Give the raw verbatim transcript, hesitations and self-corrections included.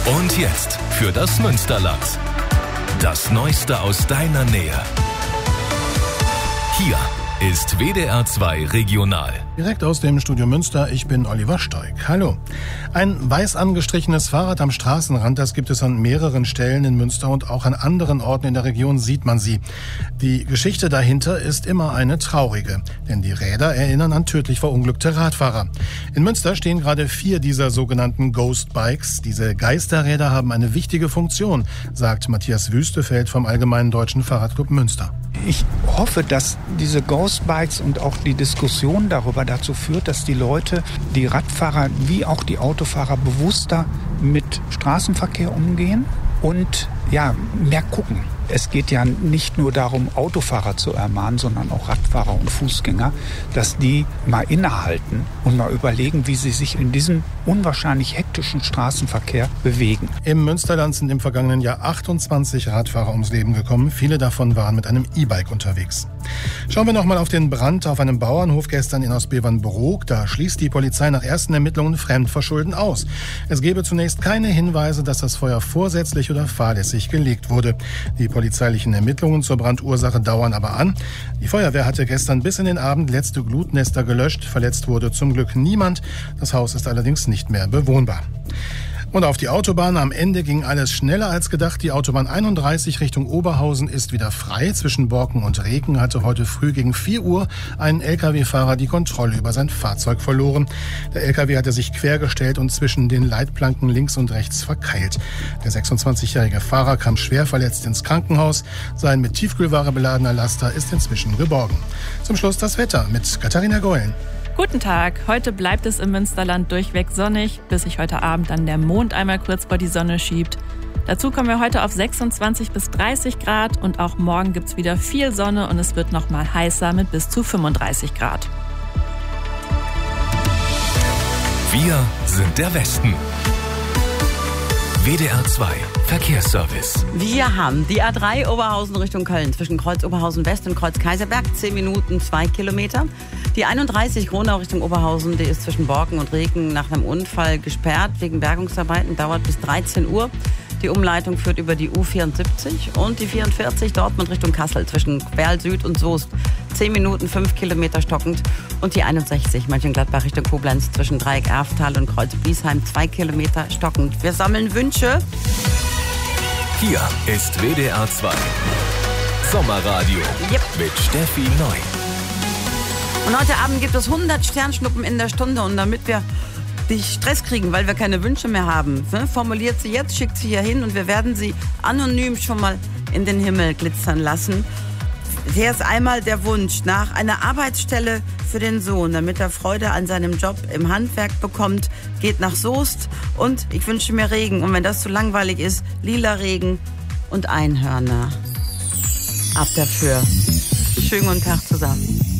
Und jetzt für das Münsterland. Das Neueste aus deiner Nähe. Hier ist W D R zwei Regional. Direkt aus dem Studio Münster, ich bin Oliver Stoik. Hallo. Ein weiß angestrichenes Fahrrad am Straßenrand, das gibt es an mehreren Stellen in Münster und auch an anderen Orten in der Region sieht man sie. Die Geschichte dahinter ist immer eine traurige, denn die Räder erinnern an tödlich verunglückte Radfahrer. In Münster stehen gerade vier dieser sogenannten Ghost Bikes. Diese Geisterräder haben eine wichtige Funktion, sagt Matthias Wüstefeld vom Allgemeinen Deutschen Fahrradclub Münster. Ich hoffe, dass diese Ghost Bikes und auch die Diskussion darüber dazu führt, dass die Leute, die Radfahrer wie auch die Autofahrer bewusster mit Straßenverkehr umgehen und ja, mehr gucken. Es geht ja nicht nur darum, Autofahrer zu ermahnen, sondern auch Radfahrer und Fußgänger, dass die mal innehalten und mal überlegen, wie sie sich in diesem unwahrscheinlich hektischen Straßenverkehr bewegen. Im Münsterland sind im vergangenen Jahr achtundzwanzig Radfahrer ums Leben gekommen. Viele davon waren mit einem E-Bike unterwegs. Schauen wir nochmal auf den Brand auf einem Bauernhof gestern in Ostbevern-Brook. Da schließt die Polizei nach ersten Ermittlungen Fremdverschulden aus. Es gebe zunächst keine Hinweise, dass das Feuer vorsätzlich oder fahrlässig gelegt wurde. Die polizeilichen Ermittlungen zur Brandursache dauern aber an. Die Feuerwehr hatte gestern bis in den Abend letzte Glutnester gelöscht. Verletzt wurde zum Glück niemand. Das Haus ist allerdings nicht mehr bewohnbar. Und auf die Autobahn. Am Ende ging alles schneller als gedacht. Die Autobahn einunddreißig Richtung Oberhausen ist wieder frei. Zwischen Borken und Reken hatte heute früh gegen vier Uhr ein L K W-Fahrer die Kontrolle über sein Fahrzeug verloren. Der L K W hatte sich quergestellt und zwischen den Leitplanken links und rechts verkeilt. Der sechsundzwanzigjährige Fahrer kam schwer verletzt ins Krankenhaus. Sein mit Tiefkühlware beladener Laster ist inzwischen geborgen. Zum Schluss das Wetter mit Katharina Geulen. Guten Tag. Heute bleibt es im Münsterland durchweg sonnig, bis sich heute Abend dann der Mond einmal kurz vor die Sonne schiebt. Dazu kommen wir heute auf sechsundzwanzig bis dreißig Grad und auch morgen gibt's wieder viel Sonne und es wird noch mal heißer mit bis zu fünfunddreißig Grad. Wir sind der Westen. W D R zwei Verkehrsservice. Wir haben die A drei Oberhausen Richtung Köln zwischen Kreuz Oberhausen West und Kreuz Kaiserberg, zehn Minuten, zwei Kilometer. Die einunddreißig Gronau Richtung Oberhausen, die ist zwischen Borken und Reken nach einem Unfall gesperrt wegen Bergungsarbeiten, dauert bis dreizehn Uhr. Die Umleitung führt über die U vierundsiebzig und die vierundvierzig Dortmund Richtung Kassel zwischen Querl Süd und Soest. zehn Minuten, fünf Kilometer stockend. Und die einundsechzig Mönchengladbach Richtung Koblenz zwischen Dreieck Erftal und Kreuz Biesheim, zwei Kilometer stockend. Wir sammeln Wünsche. Hier ist W D R zwei Sommerradio Yep. mit Steffi Neu. Und heute Abend gibt es hundert Sternschnuppen in der Stunde. Und damit wir die Stress kriegen, weil wir keine Wünsche mehr haben, ne, formuliert sie jetzt, schickt sie hier hin und wir werden sie anonym schon mal in den Himmel glitzern lassen. Hier ist einmal der Wunsch nach einer Arbeitsstelle für den Sohn, damit er Freude an seinem Job im Handwerk bekommt, geht nach Soest und ich wünsche mir Regen. Und wenn das zu langweilig ist, lila Regen und Einhörner. Ab dafür. Schönen guten Tag zusammen.